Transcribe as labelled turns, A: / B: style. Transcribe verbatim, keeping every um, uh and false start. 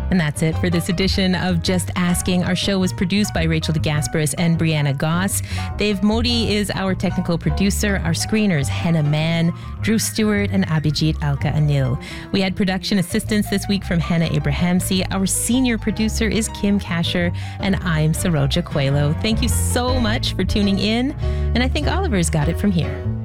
A: And that's it for this edition of Just Asking. Our show was produced by Rachel DeGasperis and Brianna Goss. Dave Modi is our technical producer. Our screeners, Henna Mann, Drew Stewart, and Abhijit Alka Anil. We had production assistance this week from Hannah Abrahamsi. Our senior producer is Kim Kasher, and I'm Saroja Coelho. Thank you so much for tuning in, and I think Oliver's got it from here.